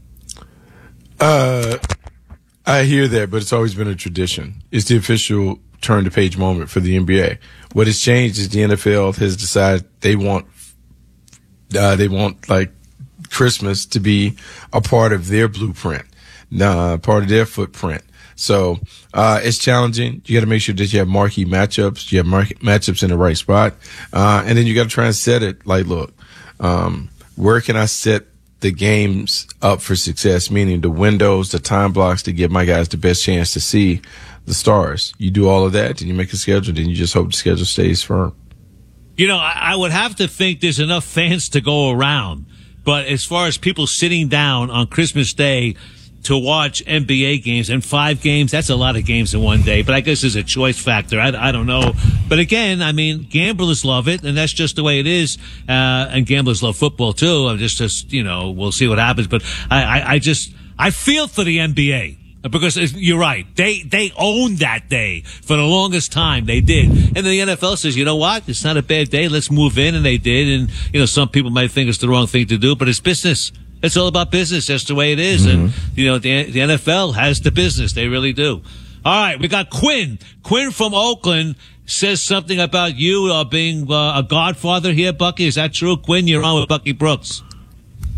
Uh, I hear that, but it's always been a tradition. It's the official turn the page moment for the N B A. What has changed is the N F L has decided they want, uh, they want like Christmas to be a part of their blueprint, uh, part of their footprint. So, uh, it's challenging. You got to make sure that you have marquee matchups, you have marquee matchups in the right spot. Uh, and then you got to try and set it like, look, um, where can I set the games up for success? Meaning the windows, the time blocks to give my guys the best chance to see the stars. You do all of that, then you make a schedule, then you just hope the schedule stays firm. You know, I, I would have to think there's enough fans to go around. But as far as people sitting down on Christmas Day to watch N B A games, and five games, that's a lot of games in one day. But I guess there's a choice factor. I, I don't know. But again, I mean, gamblers love it, and that's just the way it is. Uh, and gamblers love football, too. I'm just, just, you know, we'll see what happens. But I, I, I just, I feel for the N B A. Because you're right. They, they owned that day for the longest time. They did. And the N F L says, you know what? It's not a bad day. Let's move in. And they did. And, you know, some people might think it's the wrong thing to do, but it's business. It's all about business. That's the way it is. Mm-hmm. And, you know, the, the N F L has the business. They really do. All right. We got Quinn. Quinn from Oakland says something about you uh, being uh, a godfather here, Bucky. Is that true? Quinn, you're on with Bucky Brooks.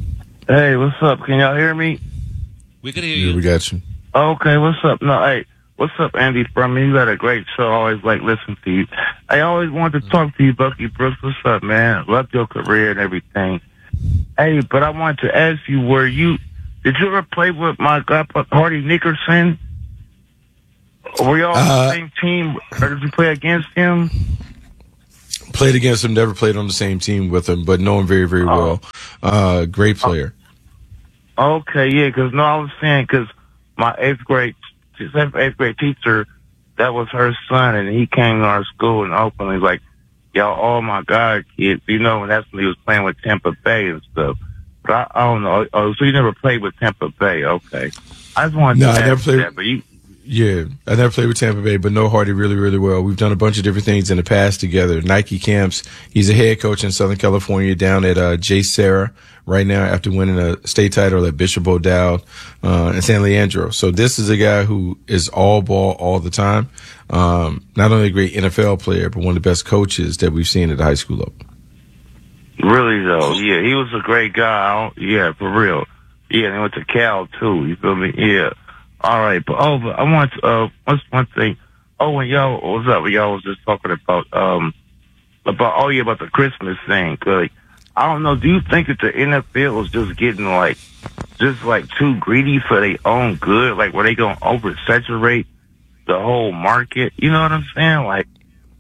Hey, what's up? Can y'all hear me? We can hear Yeah, you. we got you. Okay, what's up? No, hey, what's up, Andy? From me, you got a great show. I always like listening to you. I always wanted to talk to you, Bucky Brooks. What's up, man? Love your career and everything. Hey, but I wanted to ask you, were you, did you ever play with my guy, Hardy Nickerson? Were y'all on Uh, the same team, or did you play against him? Played against him, never played on the same team with him, but know him very, very well. Uh, great player. Okay, yeah, because no, I was saying because my eighth grade, eighth grade teacher, that was her son, and he came to our school and openly was like, y'all, all my God kids, you know, and that's when he was playing with Tampa Bay and stuff. But I, I don't know. Oh, so you never played with Tampa Bay? Okay, I just wanted No, to I ask never played. that, but you. Yeah, I never played with Tampa Bay, but know Hardy really, really well. We've done a bunch of different things in the past together. Nike camps. He's a head coach in Southern California down at uh, J. Sarah right now after winning a state title at Bishop O'Dowd uh, and San Leandro. So this is a guy who is all ball all the time. Um, not only a great N F L player, but one of the best coaches that we've seen at the high school level. Really though, yeah, he was a great guy. I don't- Yeah, for real. Yeah, and he went to Cal too. You feel me? Yeah. All right, but oh, but I want to, uh, what's one thing? Oh, when y'all what was up? When y'all was just talking about um about oh yeah about the Christmas thing. Like, I don't know. Do you think that the N F L is just getting like just like too greedy for their own good? Like, were they gonna oversaturate the whole market? You know what I'm saying? Like,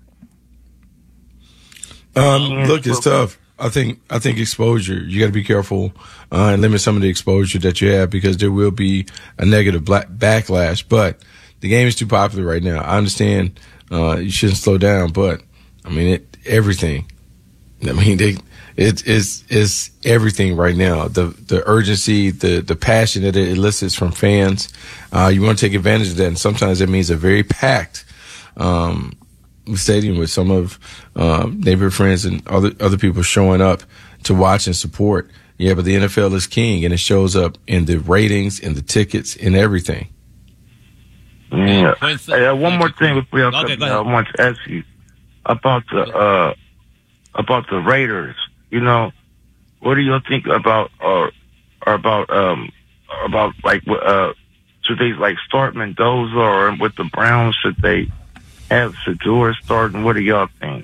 Um, look, it's tough. I think I think exposure. You got to be careful uh, and limit some of the exposure that you have because there will be a negative black backlash. But the game is too popular right now. I understand uh, you shouldn't slow down, but I mean it, everything. I mean they, it, it's it's everything right now. The the urgency, the the passion that it elicits from fans. Uh, you want to take advantage of that, and sometimes that means a very packed Um, stadium with some of um, neighborhood friends and other other people showing up to watch and support. Yeah, but the N F L is king, and it shows up in the ratings, in the tickets, in everything. yeah. Hey, uh, one more thing before y'all Okay, come. go I ahead. want to ask you about the uh about the Raiders. You know, what do you think about or or about um about like uh should they like start Mendoza or with the Browns should they have Shedeur starting? What do y'all think?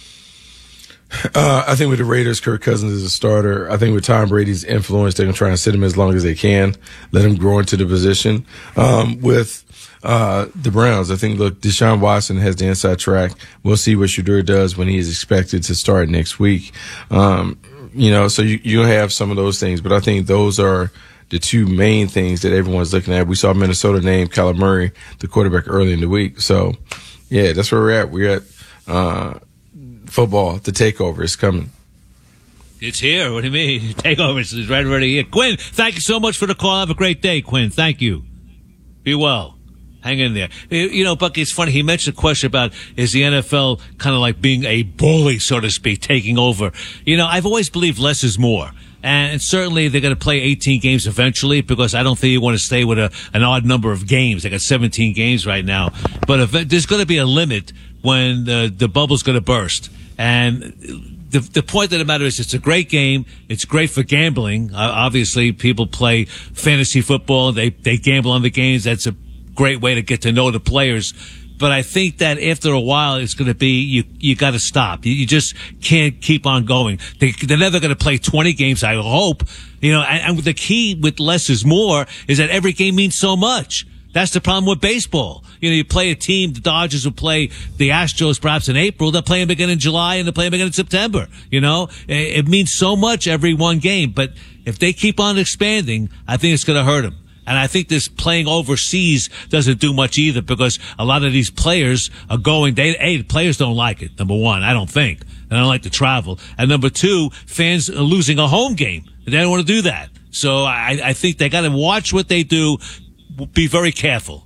Uh, I think with the Raiders, Kirk Cousins is a starter. I think with Tom Brady's influence, they're going to try and sit him as long as they can, let him grow into the position. Um, with uh, the Browns, I think, look, Deshaun Watson has the inside track. We'll see what Shedeur does when he is expected to start next week. Um, you know, so you, you'll have some of those things, but I think those are the two main things that everyone's looking at. We saw Minnesota name Kyler Murray, the quarterback, early in the week. So, yeah, that's where we're at. We're at uh, football. The takeover is coming. It's here. What do you mean? Takeover is right already here. Quinn, thank you so much for the call. Have a great day, Quinn. Thank you. Be well. Hang in there. You know, Bucky, it's funny. He mentioned a question about is the N F L kind of like being a bully, so to speak, taking over. You know, I've always believed less is more. And certainly they're going to play eighteen games eventually because I don't think you want to stay with a, an odd number of games. They got seventeen games right now. But if, there's going to be a limit when the, the bubble's going to burst. And the the point of the matter is it's a great game. It's great for gambling. Uh, obviously, people play fantasy football. They, they gamble on the games. That's a great way to get to know the players. But I think that after a while, it's going to be, you, you got to stop. You, you just can't keep on going. They, they're never going to play twenty games, I hope. You know, and, and the key with less is more is that every game means so much. That's the problem with baseball. You know, you play a team, the Dodgers will play the Astros perhaps in April. They'll play them again in July and they'll play them again in September. You know, it, it means so much every one game. But if they keep on expanding, I think it's going to hurt them. And I think this playing overseas doesn't do much either because a lot of these players are going, they, hey, the players don't like it. Number one, I don't think. And I don't like to travel. And number two, fans are losing a home game. They don't want to do that. So I, I think they got to watch what they do. Be very careful.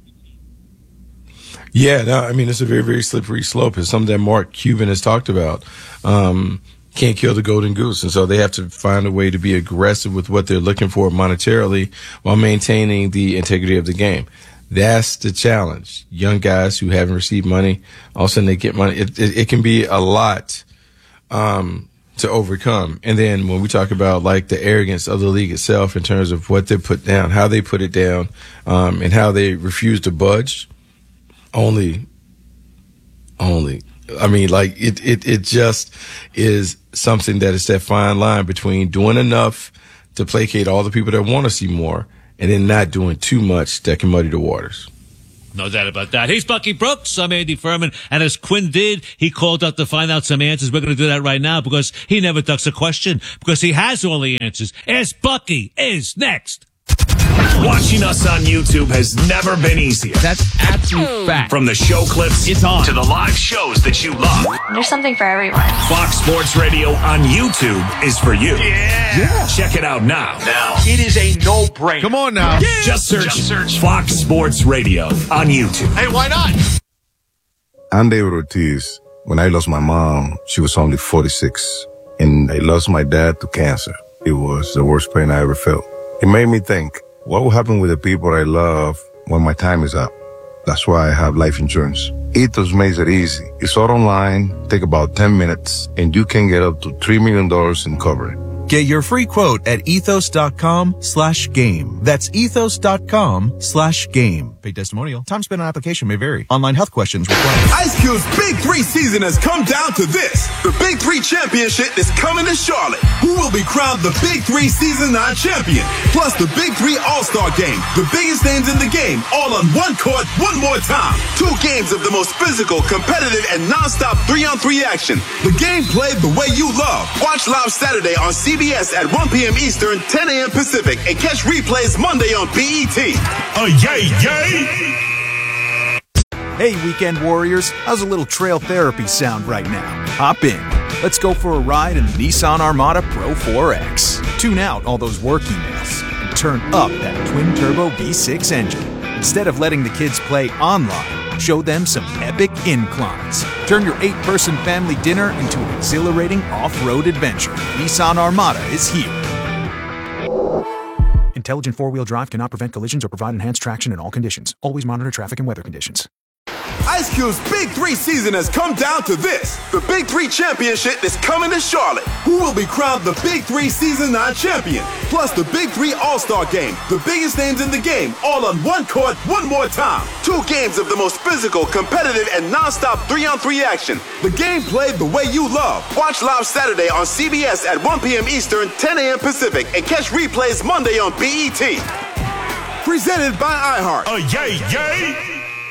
Yeah, no, I mean, it's a very, very slippery slope. It's something that Mark Cuban has talked about. Um, can't kill the golden goose. And so they have to find a way to be aggressive with what they're looking for monetarily while maintaining the integrity of the game. That's the challenge. Young guys who haven't received money, all of a sudden they get money. It, it, it can be a lot, um, to overcome. And then when we talk about like the arrogance of the league itself in terms of what they put down, how they put it down, um, and how they refuse to budge, only, only, I mean, like it, it, it just is something that is that fine line between doing enough to placate all the people that want to see more and then not doing too much that can muddy the waters. No doubt about that. He's Bucky Brooks. I'm Andy Furman. And as Quinn did, he called up to find out some answers. We're going to do that right now because he never ducks a question because he has all the answers. Ask Bucky is next. Watching us on YouTube has never been easier. That's absolute fact. From the show clips it's on. to the live shows that you love. There's something for everyone. Fox Sports Radio on YouTube is for you. Yeah. yeah. Check it out now. Now. It is a no-brainer. Come on now. Yeah. Just search, Just search Fox Sports Radio on YouTube. Hey, why not? I'm David Ortiz. When I lost my mom, she was only forty-six. And I lost my dad to cancer. It was the worst pain I ever felt. It made me think, what will happen with the people I love when my time is up? That's why I have life insurance. Ethos makes it easy. It's all online, take about ten minutes, and you can get up to three million dollars in coverage. Get your free quote at ethos.com slash game. That's ethos.com slash game. Paid testimonial. Time spent on application may vary. Online health questions required. Ice Cube's Big Three season has come down to this. The Big Three Championship is coming to Charlotte. Who will be crowned the Big Three Season nine champion? Plus the Big Three All-Star Game. The biggest names in the game, all on one court, one more time. Two games of the most physical, competitive, and non-stop three-on-three action. The game played the way you love. Watch live Saturday on C B S at one p.m. Eastern, ten a.m. Pacific, and catch replays Monday on B E T. Oh, yay, yay! Hey, Weekend Warriors, how's a little trail therapy sound right now? Hop in. Let's go for a ride in the Nissan Armada Pro four X. Tune out all those work emails and turn up that twin-turbo V six engine. Instead of letting the kids play online, show them some epic inclines. Turn your eight-person family dinner into an exhilarating off-road adventure. Nissan Armada is here. Intelligent four-wheel drive cannot prevent collisions or provide enhanced traction in all conditions. Always monitor traffic and weather conditions. Ice Cube's Big Three season has come down to this. The Big Three Championship is coming to Charlotte. Who will be crowned the Big Three Season nine champion? Plus the Big Three All-Star Game. The biggest names in the game, all on one court, one more time. Two games of the most physical, competitive, and non-stop three-on-three action. The game played the way you love. Watch live Saturday on C B S at one p.m. Eastern, ten a.m. Pacific, and catch replays Monday on B E T. Presented by iHeart. Oh, yay, yay!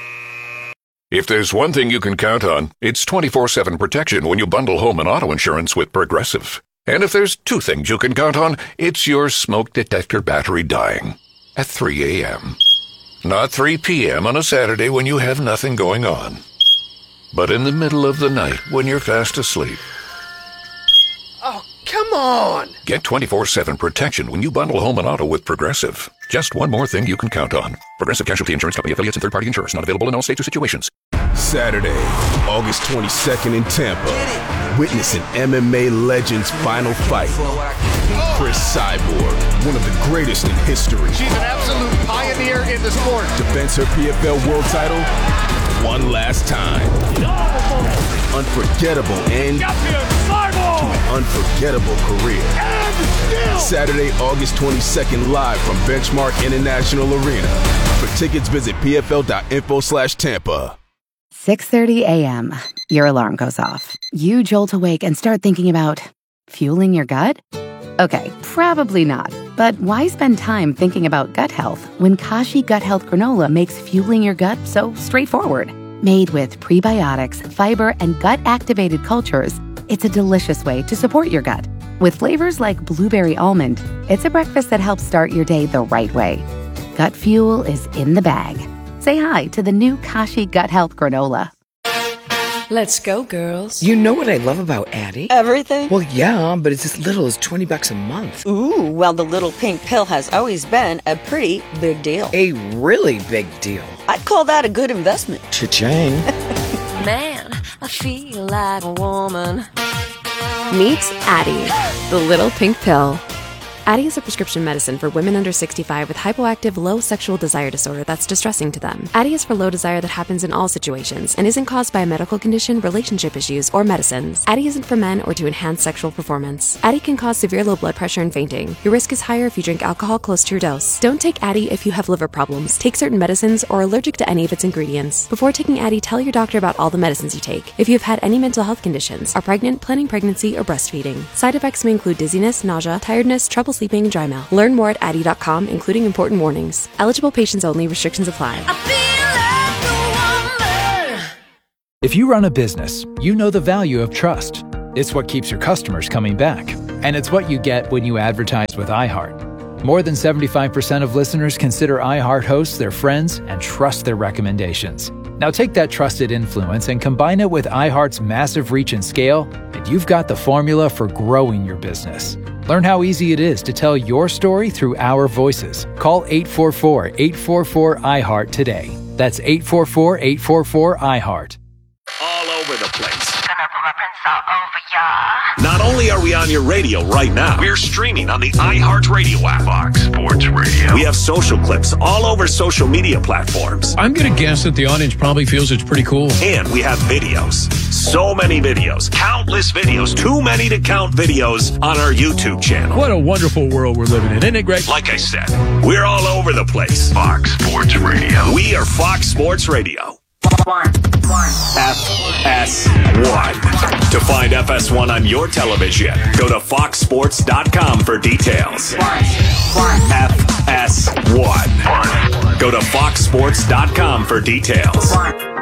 If there's one thing you can count on, it's twenty-four seven protection when you bundle home and auto insurance with Progressive. And if there's two things you can count on, it's your smoke detector battery dying at three a.m. Not three p.m. on a Saturday when you have nothing going on, but in the middle of the night when you're fast asleep. Oh, come on! Get twenty-four seven protection when you bundle home and auto with Progressive. Just one more thing you can count on. Progressive Casualty Insurance Company affiliates and third-party insurers. Not available in all states or situations. Saturday, August twenty-second in Tampa. Witness an M M A legend's final fight. Chris Cyborg, one of the greatest in history. She's an absolute pioneer in the sport. Defends her P F L world title one last time. Unforgettable end to an unforgettable career. Saturday, August twenty-second, live from Benchmark International Arena. For tickets, visit pfl.info slash Tampa. six thirty a.m. Your alarm goes off. You jolt awake and start thinking about fueling your gut? Okay, probably not. But why spend time thinking about gut health when Kashi Gut Health Granola makes fueling your gut so straightforward? Made with prebiotics, fiber, and gut-activated cultures, it's a delicious way to support your gut. With flavors like blueberry almond, it's a breakfast that helps start your day the right way. Gut fuel is in the bag. Say hi to the new Kashi Gut Health Granola. Let's go, girls. You know what I love about Addie? Everything? Well, yeah, but it's as little as twenty bucks a month. Ooh, well, the little pink pill has always been a pretty big deal. A really big deal. I'd call that a good investment. Cha-ching. Man, I feel like a woman. Meet Addie, the little pink pill. Addie is a prescription medicine for women under sixty-five with hypoactive low sexual desire disorder that's distressing to them. Addie is for low desire that happens in all situations and isn't caused by a medical condition, relationship issues, or medicines. Addie isn't for men or to enhance sexual performance. Addie can cause severe low blood pressure and fainting. Your risk is higher if you drink alcohol close to your dose. Don't take Addie if you have liver problems, take certain medicines, or are allergic to any of its ingredients. Before taking Addie, tell your doctor about all the medicines you take. If you have had any mental health conditions, are pregnant, planning pregnancy, or breastfeeding. Side effects may include dizziness, nausea, tiredness, trouble sleeping, and dry mouth. Learn more at addie dot com, including important warnings. Eligible patients only. Restrictions apply. If you run a business, you know the value of trust. It's what keeps your customers coming back. And it's what you get when you advertise with iHeart. More than seventy-five percent of listeners consider iHeart hosts their friends and trust their recommendations. Now take that trusted influence and combine it with iHeart's massive reach and scale, and you've got the formula for growing your business. Learn how easy it is to tell your story through our voices. Call eight four four, eight four four, I heart today. That's eight four four, eight four four, I heart. All over the place. Not only are we on your radio right now, we're streaming on the iHeartRadio app. Fox Sports Radio. We have social clips all over social media platforms. I'm going to guess that the audience probably feels it's pretty cool. And we have videos. So many videos. Countless videos. Too many to count videos on our YouTube channel. What a wonderful world we're living in, isn't it, Greg? Like I said, we're all over the place. Fox Sports Radio. We are Fox Sports Radio. One, one. F S one. To find F S one on your television, go to fox sports dot com for details. One, one. F S one. Go to fox sports dot com for details. One.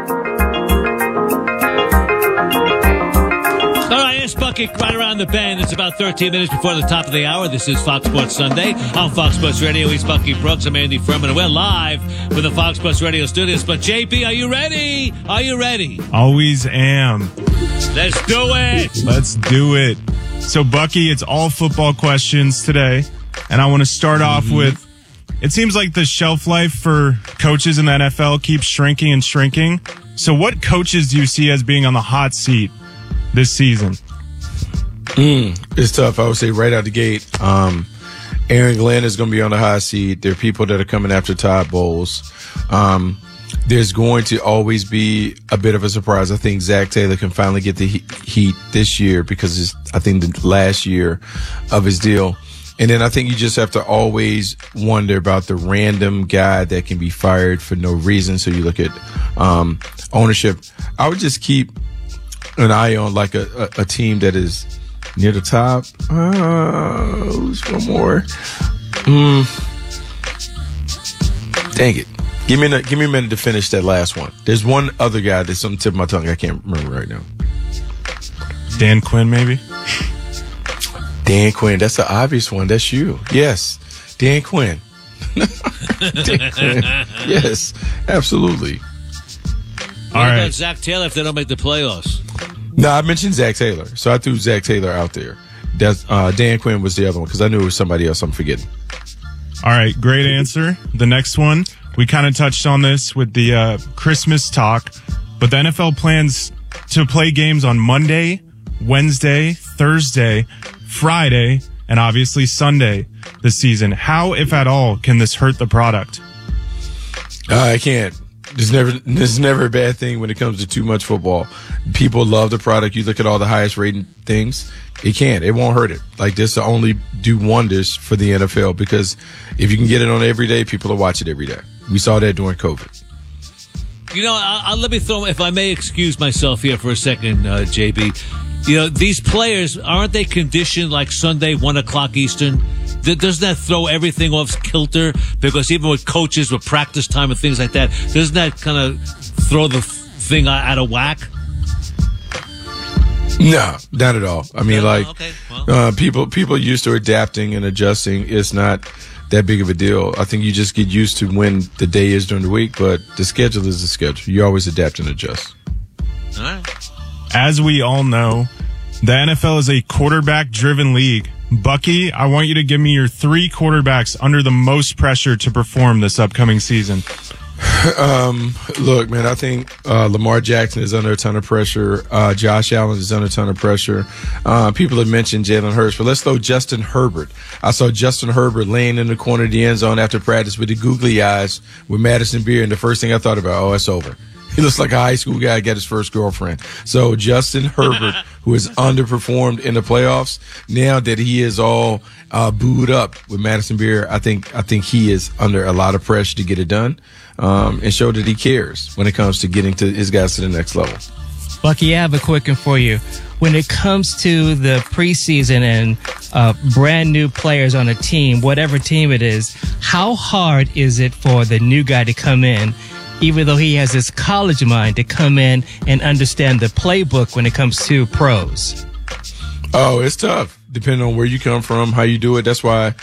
All right, it's Bucky right around the bend. It's about thirteen minutes before the top of the hour. This is Fox Sports Sunday on Fox Sports Radio. He's Bucky Brooks. I'm Andy Furman, and we're live from the Fox Sports Radio studios. But, J P, are you ready? Are you ready? Always am. Let's do it. Let's do it. So, Bucky, it's all football questions today, and I want to start off mm-hmm. with, it seems like the shelf life for coaches in the N F L keeps shrinking and shrinking. So what coaches do you see as being on the hot seat this season? Mm, it's tough. I would say right out the gate, um, Aaron Glenn is going to be on the hot seat. There are people that are coming after Todd Bowles. Um, there's going to always be a bit of a surprise. I think Zach Taylor can finally get the heat this year because it's, I think, the last year of his deal. And then I think you just have to always wonder about the random guy that can be fired for no reason. So you look at um, ownership. I would just keep an eye on like a, a, a team that is near the top. Uh, who's one more? Mm. Dang it. Give me, a, give me a minute to finish that last one. There's one other guy that's on the tip of my tongue. I can't remember right now. Dan Quinn, maybe? Dan Quinn. That's the obvious one. That's you. Yes. Dan Quinn. Dan Quinn. Yes. Absolutely. What All about right. Zach Taylor if they don't make the playoffs? No, I mentioned Zach Taylor. So I threw Zach Taylor out there. That's, uh, Dan Quinn was the other one because I knew it was somebody else I'm forgetting. All right. Great answer. The next one, we kind of touched on this with the uh, Christmas talk, but the N F L plans to play games on Monday, Wednesday, Thursday, Friday, and obviously Sunday this season. How, if at all, can this hurt the product? Uh, I can't. There's never, there's never a bad thing when it comes to too much football. People love the product. You look at all the highest rated things. It can't. It won't hurt it. Like, this will only do wonders for the N F L because if you can get it on every day, people will watch it every day. We saw that during COVID. You know, I'll, I'll let me throw, if I may excuse myself here for a second, uh, J B. You know, these players, aren't they conditioned like Sunday, one o'clock Eastern? Doesn't that throw everything off kilter? Because even with coaches, with practice time and things like that, doesn't that kind of throw the thing out of whack? No, not at all. I mean, no, like, okay. well. uh, people people used to adapting and adjusting. It's not that big of a deal. I think you just get used to when the day is during the week, but the schedule is the schedule. You always adapt and adjust. All right. As we all know, the N F L is a quarterback-driven league. Bucky, I want you to give me your three quarterbacks under the most pressure to perform this upcoming season. Um, look, man, I think uh, Lamar Jackson is under a ton of pressure. Uh, Josh Allen is under a ton of pressure. Uh, people have mentioned Jalen Hurts, but let's throw Justin Herbert. I saw Justin Herbert laying in the corner of the end zone after practice with the googly eyes with Madison Beer, and the first thing I thought about, oh, it's over. He looks like a high school guy got his first girlfriend. So Justin Herbert, who has underperformed in the playoffs, now that he is all uh, booed up with Madison Beer, I think I think he is under a lot of pressure to get it done um, and show that he cares when it comes to getting to his guys to the next level. Bucky, I have a quick one for you. When it comes to the preseason and uh, brand new players on a team, whatever team it is, how hard is it for the new guy to come in, even though he has his college mind, to come in and understand the playbook when it comes to pros? Oh, it's tough, depending on where you come from, how you do it. That's why